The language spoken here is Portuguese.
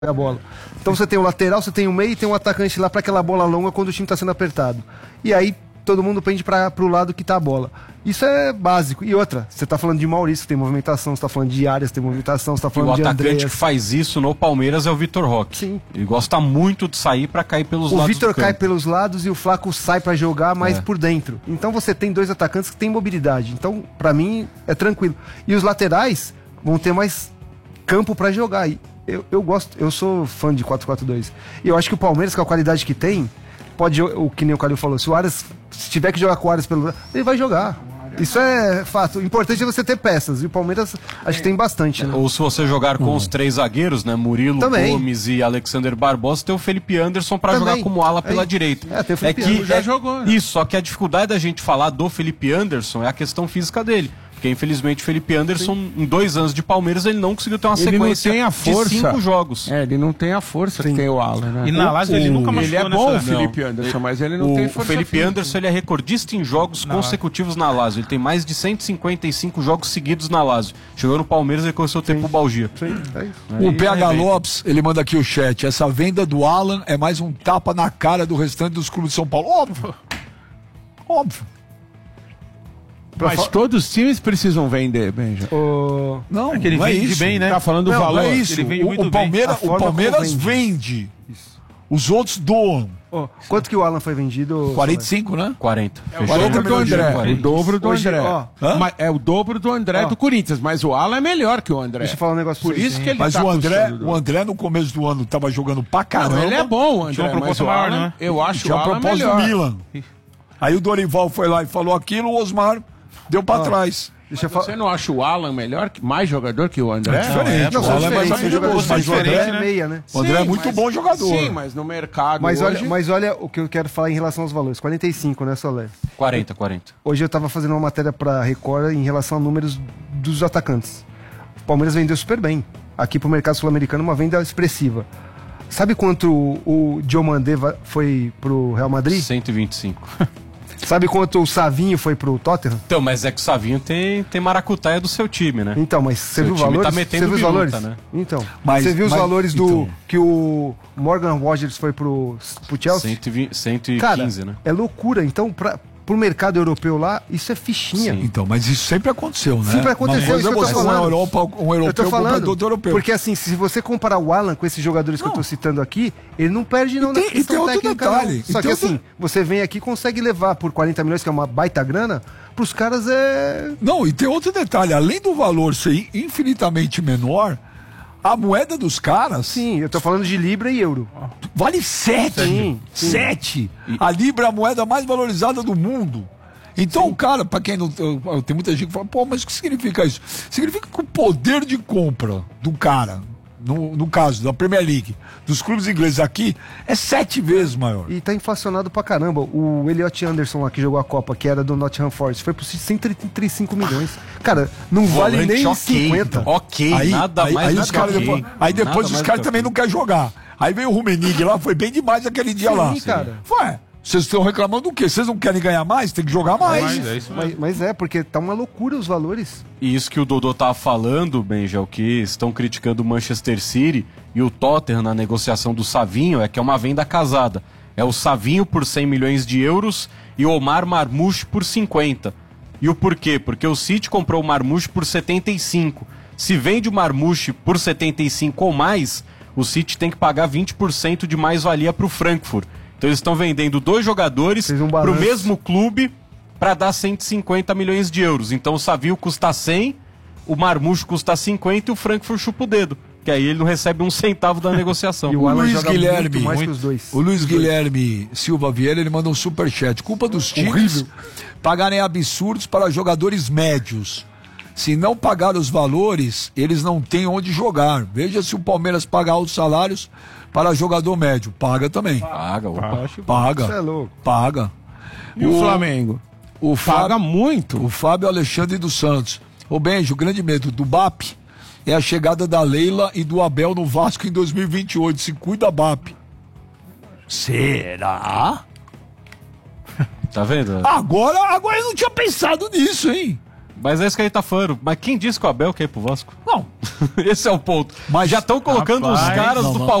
a bola. Então você tem o lateral, você tem o meio e tem um atacante lá para aquela bola longa quando o time está sendo apertado. E aí todo mundo pende para o lado que tá a bola. Isso é básico. E outra, você tá falando de Maurício, tem movimentação, você tá falando de Arias, tem movimentação, você tá falando de Andreas. O atacante que faz isso no Palmeiras é o Vitor Roque. Sim. Ele gosta muito de sair para cair pelos lados. O Vitor cai pelos lados e o Flaco sai para jogar mais por dentro. Então você tem dois atacantes que têm mobilidade. Então, para mim, é tranquilo. E os laterais vão ter mais campo para jogar. E eu gosto, eu sou fã de 4-4-2. E eu acho que o Palmeiras, com a qualidade que tem, pode, o que nem o Calil falou, se o Arias, se tiver que jogar com o Arias pelo lado, ele vai jogar. Isso é fato. O importante é você ter peças. E o Palmeiras acho que tem bastante, né? Ou se você jogar com os três zagueiros, né? Murilo, Também. Gomes e Alexander Barbosa, tem o Felipe Anderson para jogar como ala pela direita. Tem o Felipe Anderson. Já jogou, né? Isso, só que a dificuldade da gente falar do Felipe Anderson é a questão física dele. Porque, infelizmente, o Felipe Anderson, em 2 anos de Palmeiras, ele não conseguiu ter uma sequência de 5 jogos. Ele não tem a força que tem o Alan, né? E na Lazio ele nunca machucou. Ele é bom, o nessa... Felipe Anderson, mas ele não tem força O Felipe física. Anderson, ele é recordista em jogos consecutivos na Lazio. Ele tem mais de 155 jogos seguidos na Lazio. Chegou no Palmeiras e começou o tempo Balgia. O PH Lopes, ele manda aqui o chat. Essa venda do Alan é mais um tapa na cara do restante dos clubes de São Paulo. Óbvio. Óbvio. Mas todos os times precisam vender, Benja. Não, é que ele não é vende isso. bem, né? Tá falando do Não, valor. não é isso. Ele vende muito O Palmeiras, bem. o Palmeiras vende. Os outros doam. Quanto que o Alan foi vendido? 45, né? 40. O dobro do André. O dobro do Hoje, André. ó. Mas é o dobro do André do Corinthians, mas o Alan é melhor que o André. Deixa eu falar um negócio Por pra vocês. isso que ele Mas tá o André no começo do ano tava jogando pra caramba. Não, ele é bom, o André. Tinha uma proposta mas o maior, Alan, né? eu acho Tinha o a Alan proposta melhor. do Milan. Aí o Dorival foi lá e falou aquilo, o Osmar deu pra trás. Deixa eu falar. Você não acha o Alan melhor, mais jogador que o André? É diferente. Não, o Alan é mais diferente, habilidoso, mas o André André, é meia, né? o André é Sim, muito mas- bom jogador. Sim, mas no mercado Mas hoje... olha o que eu quero falar em relação aos valores. 45, né, Solé? 40. Hoje eu tava fazendo uma matéria pra Record em relação a números dos atacantes. O Palmeiras vendeu super bem. Aqui pro mercado sul-americano, uma venda expressiva. Sabe quanto o Diomandé foi pro Real Madrid? 125. Sabe quanto o Savinho foi pro Tottenham? Então, mas é que o Savinho tem maracutaia do seu time, né? Então, mas você Seu viu os time valores? tá metendo Você viu os biruta, valores? né? Então, Mas- você viu os mas- valores do então. que o Morgan Rogers foi pro Chelsea? 115, Cara, né? é loucura. Então, pro mercado europeu lá, isso é fichinha. Sim. Então, mas isso sempre aconteceu, né? Sempre aconteceu, Uma isso coisa que eu tô é você, falando. um Eu tô europeu falando, comprador do europeu. porque assim, se você comparar o Alan com esses jogadores que eu tô citando aqui, ele não perde não E tem- na questão e tem outro técnica, detalhe, não. e Só tem que outro- assim, você vem aqui e consegue levar por 40 milhões, que é uma baita grana, pros caras é... Não, e tem outro detalhe. Além do valor ser infinitamente menor, a moeda dos caras Sim, eu tô falando de Libra e Euro. vale 7. Sim, 7. A Libra é a moeda mais valorizada do mundo. Então, o cara, pra quem não. Tem muita gente que fala, pô, mas o que significa isso? Significa que o poder de compra do cara, no caso da Premier League, dos clubes ingleses aqui, é 7 vezes maior. E tá inflacionado pra caramba. O Elliot Anderson lá que jogou a Copa, que era do Nottingham Forest, foi por 135 milhões. Cara, não vale Volante, nem ok, 50. então. Ok, nada mais aí nada os caras ok. depois, aí depois Nada os mais caras do que também ok. não querem jogar. Aí veio o Rummenigge lá, foi bem demais aquele dia Sim, lá. cara. Ué, vocês estão reclamando do quê? Vocês não querem ganhar mais? Tem que jogar mais. É isso mesmo. Mas é, porque tá uma loucura os valores. E isso que o Dodô tava falando, Benja, o que estão criticando o Manchester City e o Tottenham na negociação do Savinho é que é uma venda casada. É o Savinho por 100 milhões de euros e o Omar Marmouche por 50. E o porquê? Porque o City comprou o Marmouche por 75. Se vende o Marmouche por 75 ou mais, o City tem que pagar 20% de mais-valia para o Frankfurt. Então eles estão vendendo 2 jogadores Fez um para o balanço. mesmo clube para dar 150 milhões de euros. Então o Savinho custa 100, o Marmouche custa 50 e o Frankfurt chupa o dedo. Que aí ele não recebe um centavo da negociação. E O Alan Luiz joga Guilherme, muito mais que os dois. O Luiz Guilherme Silva Vieira, ele manda um superchat. Culpa dos times pagarem absurdos para jogadores médios. Se não pagar os valores, eles não têm onde jogar. Veja se o Palmeiras paga altos salários para jogador médio. Paga também. Paga, opa. Paga. Isso é louco. Paga. E o Flamengo? O Paga Fábio, muito. o Fábio Alexandre dos Santos. Ô Benjo, o grande medo do BAP é a chegada da Leila e do Abel no Vasco em 2028. Se cuida, BAP. Será? Tá vendo? Agora eu não tinha pensado nisso, hein? Mas é isso que ele tá falando. Mas quem disse que o Abel quer ir pro Vasco? Não, Esse é o ponto. Mas já estão colocando os caras do